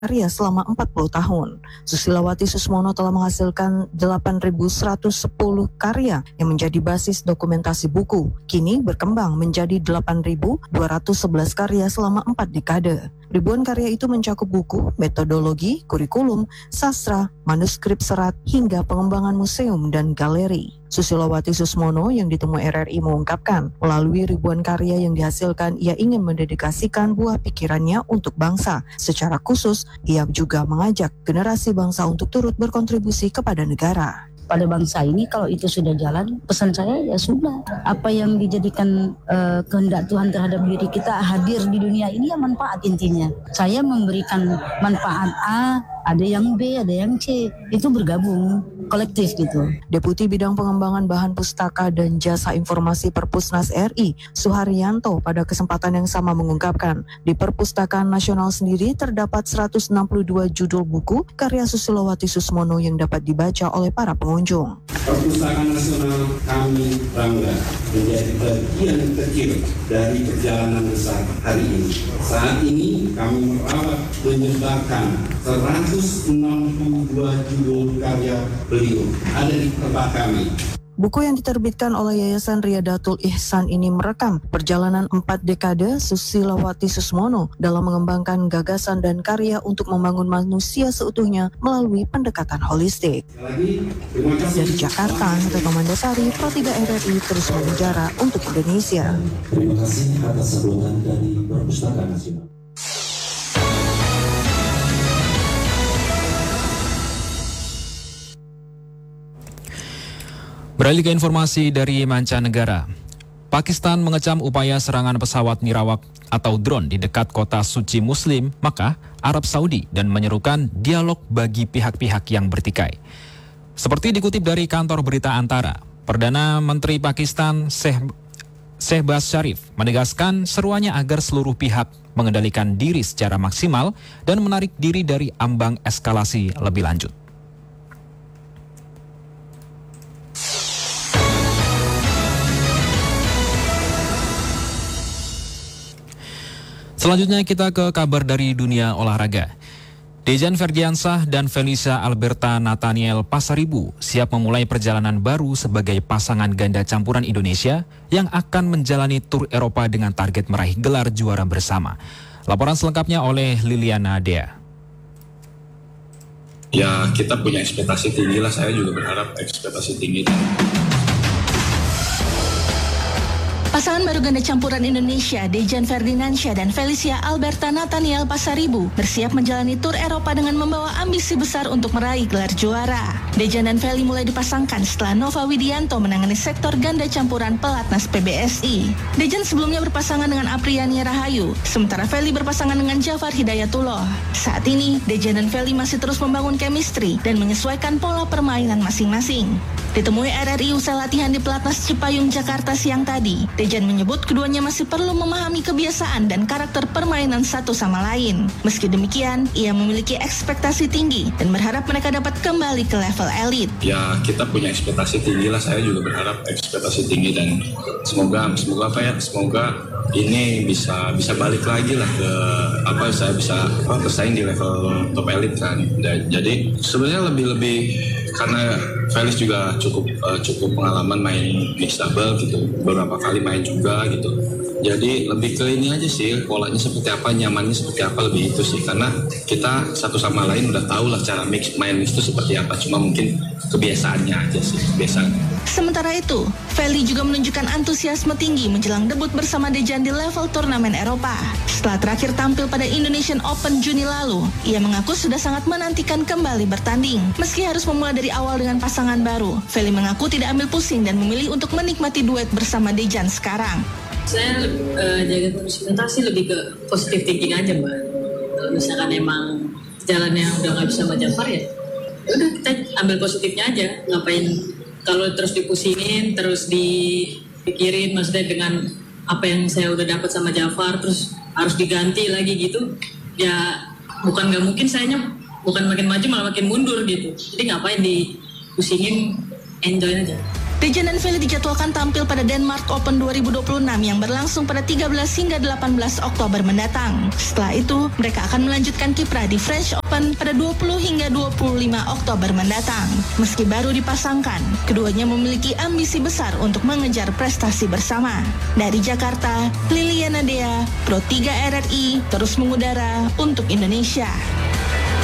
karya selama 40 tahun. Susilawati Susmono telah menghasilkan 8.110 karya yang menjadi basis dokumentasi buku. Kini berkembang menjadi 8.211 karya selama 4 dekade. Ribuan karya itu mencakup buku, metodologi, kurikulum, sastra, manuskrip serat, hingga pengembangan museum dan galeri. Susilawati Susmono yang ditemui RRI mengungkapkan, melalui ribuan karya yang dihasilkan, ia ingin mendedikasikan buah pikirannya untuk bangsa. Secara khusus, ia juga mengajak generasi bangsa untuk turut berkontribusi kepada negara. Pada bangsa ini kalau itu sudah jalan, pesan saya ya sudah. Apa yang dijadikan kehendak Tuhan terhadap diri kita hadir di dunia ini ya manfaat intinya. Saya memberikan manfaat A, ada yang B, ada yang C. Itu bergabung, kolektif gitu. Deputi Bidang Pengembangan Bahan Pustaka dan Jasa Informasi Perpusnas RI, Suharyanto, pada kesempatan yang sama mengungkapkan, di Perpustakaan Nasional sendiri terdapat 162 judul buku karya Susilawati Susmono yang dapat dibaca oleh para pengunjung. Perpustakaan Nasional kami bangga menjadi bagian kecil dari perjalanan besar hari ini. Saat ini kami merawat menyebarkan 162 judul karya beliau ada di tempat kami. Buku yang diterbitkan oleh Yayasan Riyadatul Ihsan ini merekam perjalanan 4 dekade Susilawati Susmono dalam mengembangkan gagasan dan karya untuk membangun manusia seutuhnya melalui pendekatan holistik. Dari Jakarta, Retno Mandasari, Pro 3 RRI terus menjara untuk Indonesia. Terima kasih atas sambutan dari Perpustakaan Nasional. Beralih ke informasi dari mancanegara. Pakistan mengecam upaya serangan pesawat nirawak atau drone di dekat kota suci Muslim, Makkah, Arab Saudi, dan menyerukan dialog bagi pihak-pihak yang bertikai. Seperti dikutip dari kantor berita Antara, Perdana Menteri Pakistan Shehbaz Sharif menegaskan seruannya agar seluruh pihak mengendalikan diri secara maksimal dan menarik diri dari ambang eskalasi lebih lanjut. Selanjutnya kita ke kabar dari dunia olahraga. Dejan Ferdiansah dan Felicia Alberta Nathaniel Pasaribu siap memulai perjalanan baru sebagai pasangan ganda campuran Indonesia yang akan menjalani tur Eropa dengan target meraih gelar juara bersama. Laporan selengkapnya oleh Liliana Dea. Ya, kita punya ekspektasi tinggi lah. Saya juga berharap ekspektasi tinggi. Pasangan baru ganda campuran Indonesia, Dejan Ferdiansyah dan Felicia Alberta Nathaniel Pasaribu, bersiap menjalani tur Eropa dengan membawa ambisi besar untuk meraih gelar juara. Dejan dan Feli mulai dipasangkan setelah Nova Widianto menangani sektor ganda campuran pelatnas PBSI. Dejan sebelumnya berpasangan dengan Apriani Rahayu, sementara Feli berpasangan dengan Jafar Hidayatullah. Saat ini, Dejan dan Feli masih terus membangun chemistry dan menyesuaikan pola permainan masing-masing. Ditemui RRI usai latihan di pelatnas Cipayung, Jakarta siang tadi, Dejan menyebut keduanya masih perlu memahami kebiasaan dan karakter permainan satu sama lain. Meski demikian, ia memiliki ekspektasi tinggi dan berharap mereka dapat kembali ke level elit. Ya, kita punya ekspektasi tinggi lah. Saya juga berharap ekspektasi tinggi dan semoga ini bisa balik lagi lah ke saya bisa bersaing di level top elit kan. Jadi sebenarnya lebih karena Felix juga cukup pengalaman main mix double gitu, beberapa kali main juga gitu. Jadi lebih ke ini aja sih, polanya seperti apa, nyamannya seperti apa, lebih itu sih. Karena kita satu sama lain udah tahu lah cara main mix itu seperti apa, cuma mungkin kebiasaannya aja sih, kebiasaan. Sementara itu, Feli juga menunjukkan antusiasme tinggi menjelang debut bersama Dejan di level turnamen Eropa. Setelah terakhir tampil pada Indonesian Open Juni lalu, ia mengaku sudah sangat menantikan kembali bertanding. Meski harus memulai dari awal dengan pasangan baru, Feli mengaku tidak ambil pusing dan memilih untuk menikmati duet bersama Dejan sekarang. Saya jaga terus mental lebih ke positive thinking aja, Mbak. Kalau misalkan emang jalannya udah nggak bisa sama Jafar ya udah kita ambil positifnya aja. Ngapain kalau terus dipusingin, terus dipikirin, maksudnya dengan apa yang saya udah dapat sama Jafar terus harus diganti lagi gitu. Ya bukan nggak mungkin, bukan makin maju malah makin mundur gitu. Jadi ngapain dipusingin, enjoy aja. Dejan dan Feli dijadwalkan tampil pada Denmark Open 2026 yang berlangsung pada 13 hingga 18 Oktober mendatang. Setelah itu, mereka akan melanjutkan kiprah di French Open pada 20 hingga 25 Oktober mendatang. Meski baru dipasangkan, keduanya memiliki ambisi besar untuk mengejar prestasi bersama. Dari Jakarta, Liliana Dea, Pro 3 RRI, terus mengudara untuk Indonesia.